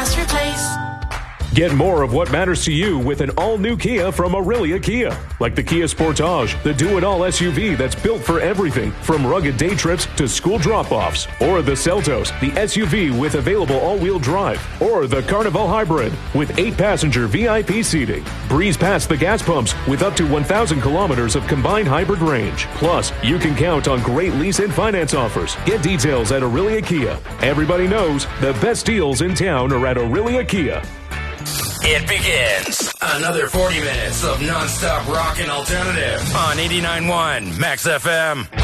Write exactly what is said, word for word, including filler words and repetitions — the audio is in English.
glass replaced. Get more of what matters to you with an all-new Kia from Aurelia Kia. Like the Kia Sportage, the do-it-all S U V that's built for everything, from rugged day trips to school drop-offs. Or the Seltos, the S U V with available all-wheel drive. Or the Carnival Hybrid with eight-passenger V I P seating. Breeze past the gas pumps with up to one thousand kilometers of combined hybrid range. Plus, you can count on great lease and finance offers. Get details at Aurelia Kia. Everybody knows the best deals in town are at Aurelia Kia. It begins. Another forty minutes of nonstop rock and alternative on eighty-nine point one Max F M.